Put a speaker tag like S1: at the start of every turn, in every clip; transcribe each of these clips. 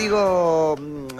S1: Digo,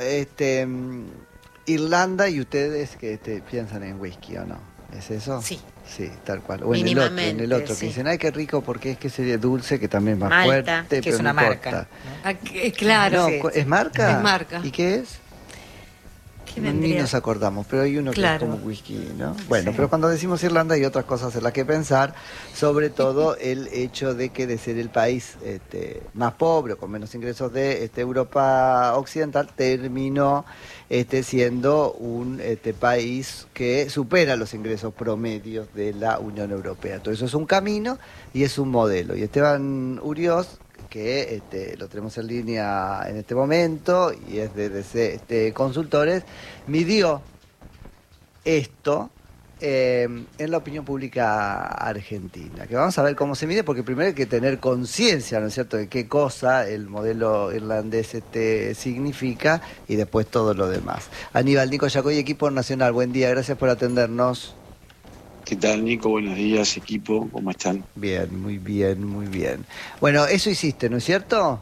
S1: Irlanda y ustedes que piensan en whisky o no, ¿es eso?
S2: Sí.
S1: Sí, tal cual. O
S2: Mínimamente,
S1: que
S2: sí.
S1: dicen, ay, qué rico, porque es que sería dulce, que también es más
S2: Malta,
S1: fuerte,
S3: que es
S1: pero
S3: una
S1: no
S3: marca,
S1: importa.
S3: Claro.
S1: No,
S2: Sí,
S1: ¿es
S2: sí.
S1: marca?
S3: Es marca.
S1: ¿Y qué es?
S3: ¿Qué
S1: Ni
S3: vendría?
S1: nos acordamos, pero hay uno que es como
S3: Claro.
S1: whisky, ¿no? Bueno,
S3: Sí.
S1: pero cuando decimos Irlanda hay otras cosas en las que pensar, sobre todo el hecho de que de ser el país más pobre o con menos ingresos de Europa Occidental, terminó siendo un país que supera los ingresos promedios de la Unión Europea. Todo eso es un camino y es un modelo. Y Esteban Uriós, que lo tenemos en línea en este momento y es de DC Consultores, midió esto en la opinión pública argentina, que vamos a ver cómo se mide, porque primero hay que tener conciencia, ¿no es cierto?, de qué cosa el modelo irlandés significa y después todo lo demás. Aníbal Nico Yacoy, equipo nacional, buen día, gracias por atendernos.
S4: ¿Qué tal, Nico? Buenos días, equipo. ¿Cómo están?
S1: Bien, muy bien, muy bien. Bueno, eso hiciste, ¿no es cierto?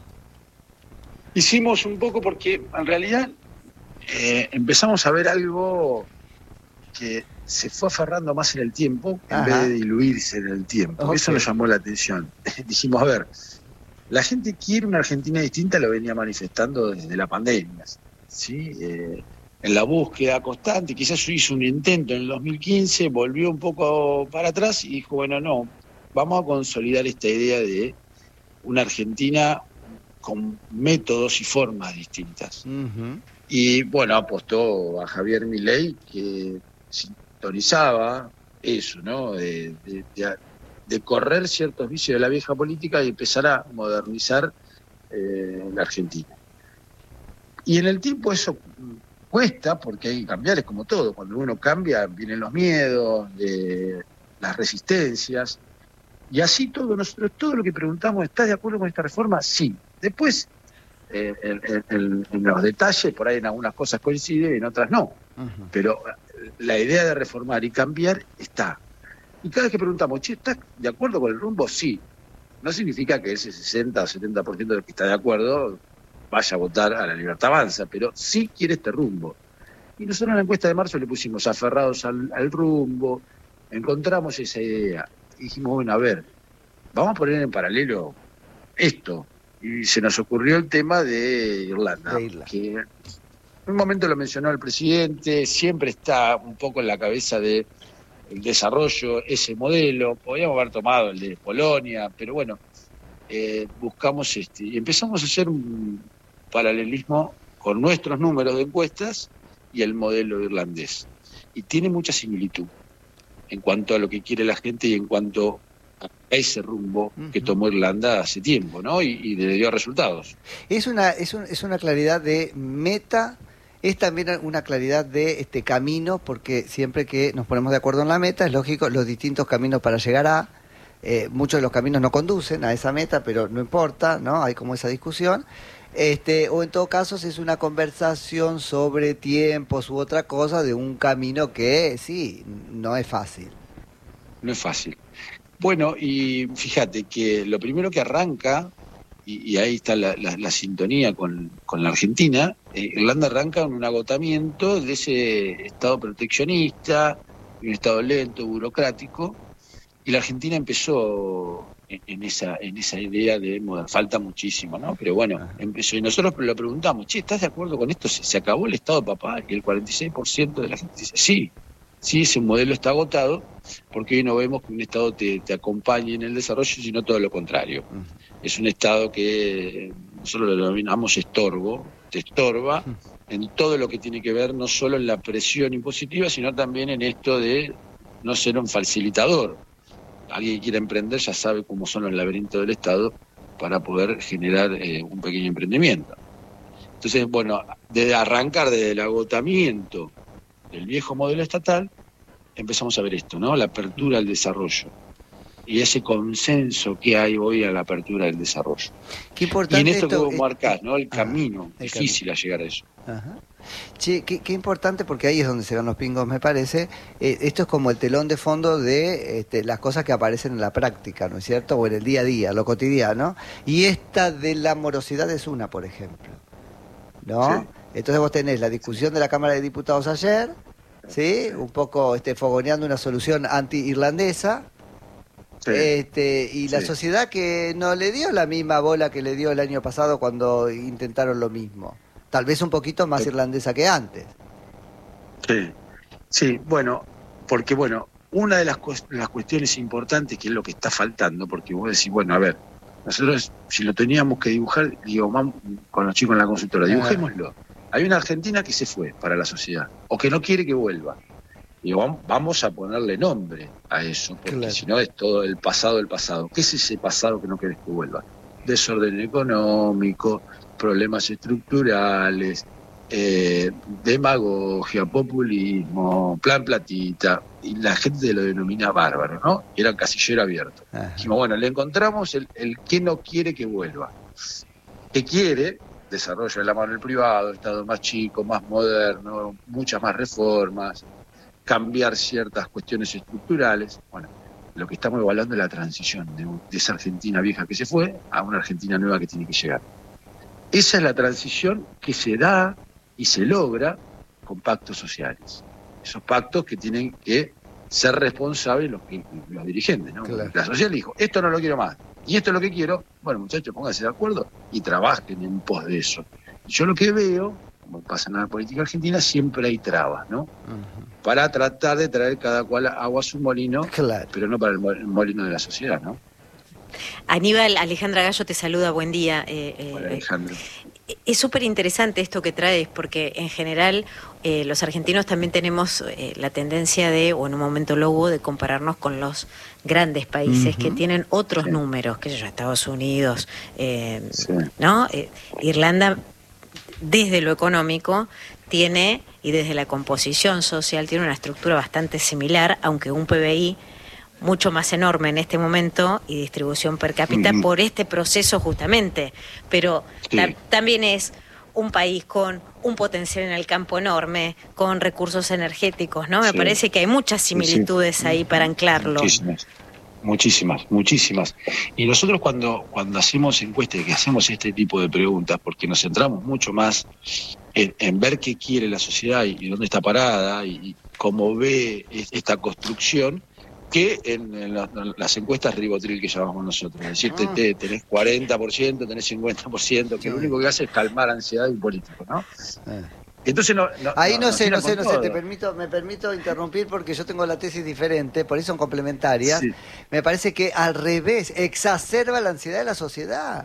S4: Hicimos un poco porque en realidad empezamos a ver algo que se fue aferrando más en el tiempo en vez
S1: Ajá.
S4: de diluirse en el tiempo.
S1: Ok.
S4: Eso nos llamó la atención. Dijimos, a ver, la gente quiere una Argentina distinta, lo venía manifestando desde la pandemia, ¿sí? En la búsqueda constante, quizás hizo un intento en el 2015, volvió un poco para atrás y dijo, bueno, no, vamos a consolidar esta idea de una Argentina con métodos y formas distintas.
S1: Uh-huh.
S4: Y bueno, apostó a Javier Milei, que sintonizaba eso, ¿no? De correr ciertos vicios de la vieja política y empezar a modernizar la Argentina. Y en el tiempo eso cuesta, porque hay que cambiar, es como todo. Cuando uno cambia, vienen los miedos, las resistencias. Y así todo, nosotros todo lo que preguntamos, ¿estás de acuerdo con esta reforma? Sí. Después, en los detalles, por ahí en algunas cosas coincide y en otras no.
S1: Uh-huh.
S4: Pero la idea de reformar y cambiar está. Y cada vez que preguntamos, che, ¿estás de acuerdo con el rumbo? Sí. No significa que ese 60 o 70% de los que está de acuerdo vaya a votar a la Libertad Avanza, pero sí quiere este rumbo. Y nosotros en la encuesta de marzo le pusimos aferrados al rumbo, encontramos esa idea. Y dijimos, bueno, a ver, vamos a poner en paralelo esto. Y se nos ocurrió el tema de Irlanda, que en un momento lo mencionó el presidente, siempre está un poco en la cabeza del desarrollo ese modelo. Podríamos haber tomado el de Polonia, pero bueno, buscamos y empezamos a hacer un paralelismo con nuestros números de encuestas y el modelo irlandés. Y tiene mucha similitud en cuanto a lo que quiere la gente y en cuanto a ese rumbo que tomó Irlanda hace tiempo, ¿no? Y le dio resultados.
S1: Es una claridad de meta, es también una claridad de camino, porque siempre que nos ponemos de acuerdo en la meta, es lógico, los distintos caminos para llegar a, muchos de los caminos no conducen a esa meta, pero no importa, ¿no? Hay como esa discusión. O en todo caso es una conversación sobre tiempos u otra cosa de un camino que sí, no es fácil.
S4: No es fácil. Bueno, y fíjate que lo primero que arranca, y ahí está la sintonía con la Argentina, Irlanda arranca en un agotamiento de ese Estado proteccionista, un Estado lento, burocrático, y la Argentina empezó en esa idea de falta muchísimo, ¿no? Pero bueno, empezó, y nosotros lo preguntamos, che, ¿estás de acuerdo con esto? ¿Se acabó el Estado papá? Y el 46% de la gente dice, sí, ese modelo está agotado, porque hoy no vemos que un Estado te acompañe en el desarrollo, sino todo lo contrario. Es un Estado que nosotros lo denominamos estorbo, te estorba en todo lo que tiene que ver no solo en la presión impositiva, sino también en esto de no ser un facilitador. Alguien que quiera emprender ya sabe cómo son los laberintos del Estado para poder generar un pequeño emprendimiento. Entonces, bueno, de arrancar desde el agotamiento del viejo modelo estatal, empezamos a ver esto, ¿no? La apertura al desarrollo y ese consenso que hay hoy a la apertura del desarrollo.
S1: Qué importante.
S4: Y en esto que vos marcás, ¿no? El camino,
S1: el
S4: difícil
S1: camino.
S4: a llegar a eso.
S1: Ajá. Che, qué importante, porque ahí es donde se dan los pingos, me parece. Esto es como el telón de fondo de las cosas que aparecen en la práctica, ¿no es cierto? O en el día a día, lo cotidiano. Y esta de la morosidad es una, por ejemplo. ¿no?
S4: Sí.
S1: Entonces vos tenés la discusión de la Cámara de Diputados ayer, ¿sí? Un poco fogoneando una solución anti-irlandesa.
S4: Sí.
S1: Y la
S4: Sí.
S1: sociedad que no le dio la misma bola que le dio el año pasado cuando intentaron lo mismo. Tal vez un poquito más irlandesa que antes.
S4: Sí, sí, bueno, porque bueno, una de las cuestiones importantes que es lo que está faltando, porque vos decís, bueno, a ver, nosotros si lo teníamos que dibujar, digo, vamos con los chicos en la consultora, dibujémoslo. Hay una Argentina que se fue para la sociedad, o que no quiere que vuelva. Digo, vamos a ponerle nombre a eso, porque
S1: Claro.
S4: si no es todo el pasado del pasado. ¿Qué es ese pasado que no querés que vuelva? Desorden económico, problemas estructurales, demagogia, populismo, plan platita, y la gente lo denomina bárbaro, ¿no? Era casillero abierto.
S1: Ajá.
S4: Dijimos, bueno, le encontramos el que no quiere que vuelva. Que quiere desarrollo de la mano del privado, Estado más chico, más moderno, muchas más reformas, cambiar ciertas cuestiones estructurales. Bueno, lo que estamos evaluando es la transición de esa Argentina vieja que se fue a una Argentina nueva que tiene que llegar. Esa es la transición que se da y se logra con pactos sociales. Esos pactos que tienen que ser responsables los dirigentes, ¿no?
S1: Claro.
S4: La sociedad dijo, esto no lo quiero más, y esto es lo que quiero. Bueno, muchachos, pónganse de acuerdo y trabajen en pos de eso. Yo lo que veo, como pasa en la política argentina, siempre hay trabas, ¿no? Para tratar de traer cada cual agua a su molino,
S1: Claro.
S4: pero no para el molino de la sociedad, ¿no?
S3: Aníbal, Alejandra Gallo te saluda, buen día.
S4: Bueno, Alejandro.
S3: Es súper interesante esto que traes, porque en general los argentinos también tenemos la tendencia de, o en un momento lo hubo, de compararnos con los grandes países que tienen otros números, qué sé yo, Estados Unidos, ¿no? Irlanda, desde lo económico, tiene, y desde la composición social, tiene una estructura bastante similar, aunque un PBI mucho más enorme en este momento y distribución per cápita por este proceso justamente, pero también es un país con un potencial en el campo enorme, con recursos energéticos, ¿no? Me parece que hay muchas similitudes ahí para anclarlo.
S4: Muchísimas. Y nosotros cuando hacemos encuestas, que hacemos este tipo de preguntas, porque nos centramos mucho más en ver qué quiere la sociedad y dónde está parada y cómo ve esta construcción, que en las encuestas ribotril que llamamos nosotros. Es decir, tenés 40%, tenés 50%, que lo único que hace es calmar ansiedad de un político, ¿no? Entonces
S1: ahí no sé, me permito interrumpir porque yo tengo la tesis diferente, por eso son complementarias. Sí. Me parece que al revés, exacerba la ansiedad de la sociedad.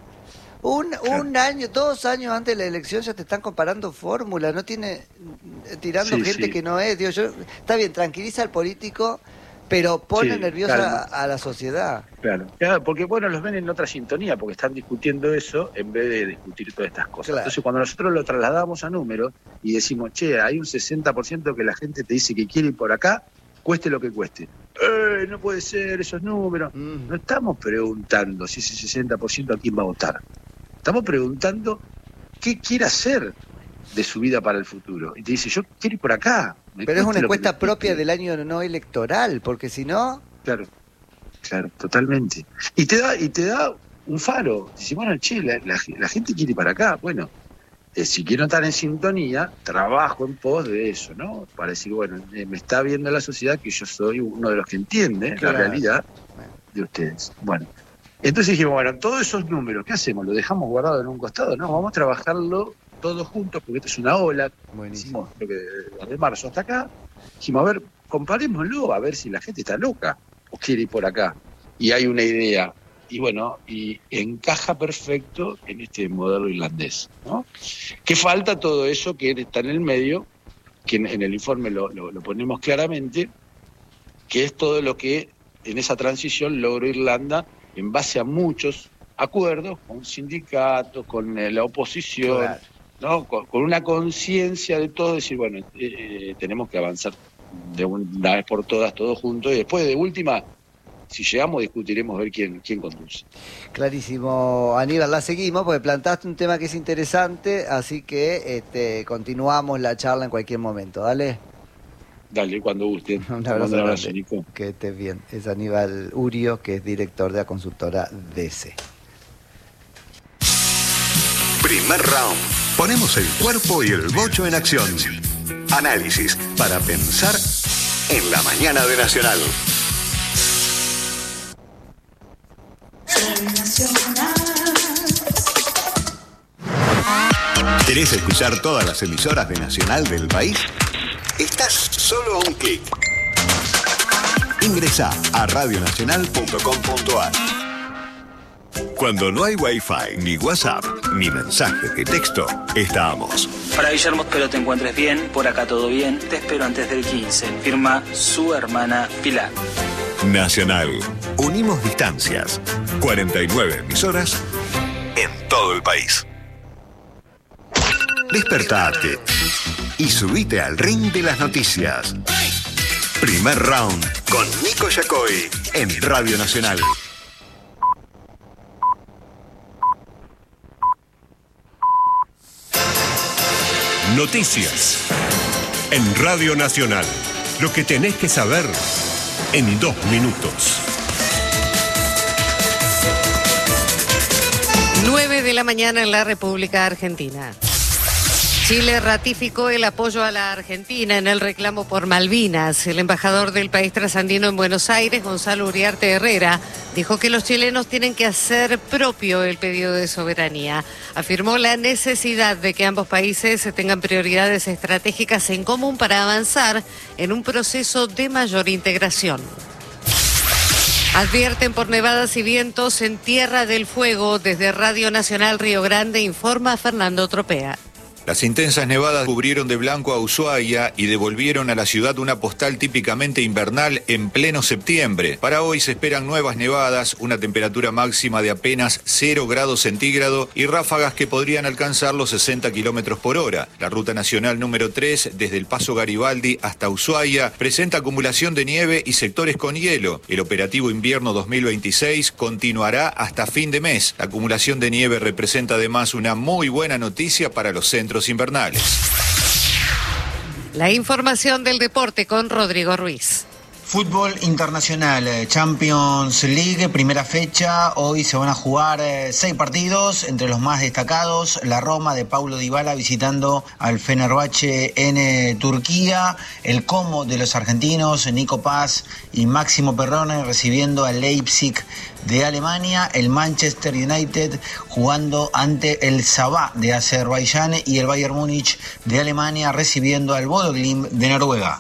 S1: Un año, 2 años antes de la elección ya te están comparando fórmulas, no tiene tirando gente que no es. Digo, está bien, tranquiliza al político, pero pone nerviosa a la sociedad.
S4: Claro, porque bueno, los ven en otra sintonía, porque están discutiendo eso en vez de discutir todas estas cosas. Claro. Entonces, cuando nosotros lo trasladamos a números y decimos, che, hay un 60% que la gente te dice que quiere ir por acá, cueste lo que cueste. No puede ser esos números. No estamos preguntando si ese 60% a quién va a votar. Estamos preguntando qué quiere hacer de su vida para el futuro. Y te dice, yo quiero ir por acá.
S1: Pero es una encuesta propia del año no electoral, porque si no...
S4: Claro, totalmente. Y te da un faro. Dice, bueno, che, la gente quiere ir para acá. Bueno, si quiero estar en sintonía, trabajo en pos de eso, ¿no? Para decir, bueno, me está viendo la sociedad que yo soy uno de los que entiende la realidad de ustedes. Bueno, entonces dijimos, bueno, todos esos números, ¿qué hacemos? ¿Lo dejamos guardado en un costado? No, vamos a trabajarlo todos juntos, porque esto es una ola. Buenísimo. Hicimos desde marzo hasta acá. Dijimos, a ver, comparémoslo, a ver si la gente está loca o quiere ir por acá. Y hay una idea. Y bueno, y encaja perfecto en este modelo irlandés, ¿no? Que falta todo eso que está en el medio, que en el informe lo ponemos claramente, que es todo lo que en esa transición logró Irlanda en base a muchos acuerdos con sindicatos, con la oposición, claro, ¿no? Con una conciencia de todo, decir, bueno, tenemos que avanzar de una vez por todas, todos juntos, y después de última, si llegamos, discutiremos ver quién conduce.
S1: Clarísimo, Aníbal, la seguimos porque plantaste un tema que es interesante, así que continuamos la charla en cualquier momento, ¿dale?
S4: Dale, cuando guste.
S1: Un abrazo, Nico. Que estés bien. Es Aníbal Urio, que es director de la consultora DC.
S2: Primer round. Ponemos el cuerpo y el bocho en acción. Análisis para pensar en la mañana de Nacional. ¿Querés escuchar todas las emisoras de Nacional del país? Estás solo a un clic. Ingresá a radionacional.com.ar. Cuando no hay Wi-Fi, ni WhatsApp, ni mensajes de texto, estamos.
S5: Para Guillermo, espero te encuentres bien. Por acá todo bien. Te espero antes del 15. Firma su hermana Pilar.
S2: Nacional. Unimos distancias. 49 emisoras en todo el país. Despertate y subite al ring de las noticias. Primer round con Nico Yacoy en Radio Nacional.
S6: Noticias en Radio Nacional. Lo que tenés que saber en 2 minutos.
S7: 9 de la mañana en la República Argentina. Chile ratificó el apoyo a la Argentina en el reclamo por Malvinas. El embajador del país trasandino en Buenos Aires, Gonzalo Uriarte Herrera, dijo que los chilenos tienen que hacer propio el pedido de soberanía. Afirmó la necesidad de que ambos países tengan prioridades estratégicas en común para avanzar en un proceso de mayor integración. Advierten por nevadas y vientos en Tierra del Fuego. Desde Radio Nacional Río Grande informa Fernando Tropea.
S8: Las intensas nevadas cubrieron de blanco a Ushuaia y devolvieron a la ciudad una postal típicamente invernal en pleno septiembre. Para hoy se esperan nuevas nevadas, una temperatura máxima de apenas 0 grados centígrados y ráfagas que podrían alcanzar los 60 kilómetros por hora. La ruta nacional número 3, desde el Paso Garibaldi hasta Ushuaia, presenta acumulación de nieve y sectores con hielo. El operativo invierno 2026 continuará hasta fin de mes. La acumulación de nieve representa además una muy buena noticia para los centros invernales.
S7: La información del deporte con Rodrigo Ruiz.
S9: Fútbol internacional, Champions League, primera fecha. Hoy se van a jugar 6 partidos, entre los más destacados, la Roma de Paulo Dybala visitando al Fenerbahce en Turquía, el Como de los argentinos, Nico Paz y Máximo Perrone recibiendo al Leipzig de Alemania, el Manchester United jugando ante el Sabah de Azerbaiyán y el Bayern Múnich de Alemania recibiendo al Bodo Glimt de Noruega.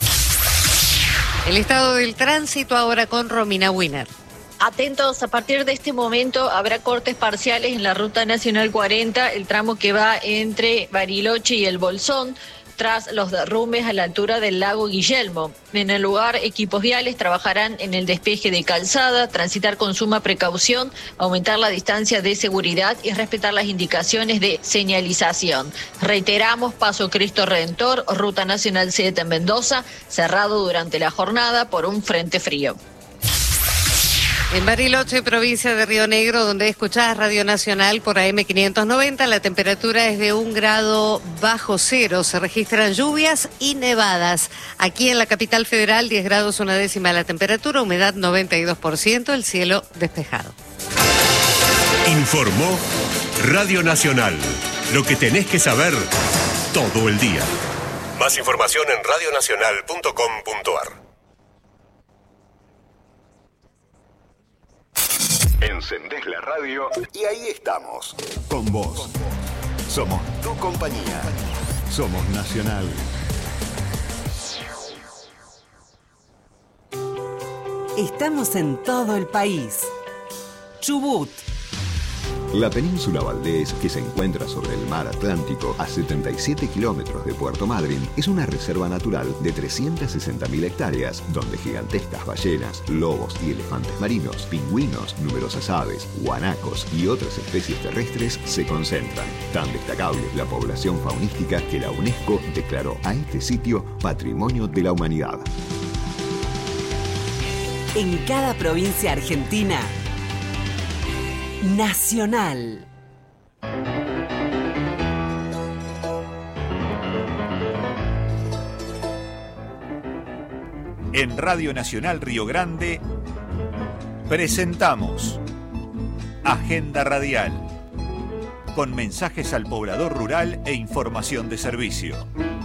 S7: El estado del tránsito ahora con Romina Wiener.
S10: Atentos, a partir de este momento habrá cortes parciales en la Ruta Nacional 40, el tramo que va entre Bariloche y El Bolsón, tras los derrumbes a la altura del lago Guillermo. En el lugar, equipos viales trabajarán en el despeje de calzada, transitar con suma precaución, aumentar la distancia de seguridad y respetar las indicaciones de señalización. Reiteramos, Paso Cristo Redentor, Ruta Nacional 7 en Mendoza, cerrado durante la jornada por un frente frío.
S7: En Bariloche, provincia de Río Negro, donde escuchás Radio Nacional por AM 590, la temperatura es de 1 grado bajo cero. Se registran lluvias y nevadas. Aquí en la capital federal, 10 grados 1/10 la temperatura, humedad 92%, el cielo despejado.
S6: Informó Radio Nacional. Lo que tenés que saber todo el día. Más información en radionacional.com.ar.
S2: Encendés la radio y ahí estamos, con vos. Somos tu compañía. Somos Nacional.
S11: Estamos en todo el país. Chubut.
S2: La península Valdés, que se encuentra sobre el mar Atlántico a 77 kilómetros de Puerto Madryn, es una reserva natural de 360.000 hectáreas, donde gigantescas ballenas, lobos y elefantes marinos, pingüinos, numerosas aves, guanacos y otras especies terrestres se concentran. Tan destacable es la población faunística que la UNESCO declaró a este sitio Patrimonio de la Humanidad.
S11: En cada provincia argentina, Nacional.
S8: En Radio Nacional Río Grande presentamos Agenda Radial. con mensajes al poblador rural e información de servicio.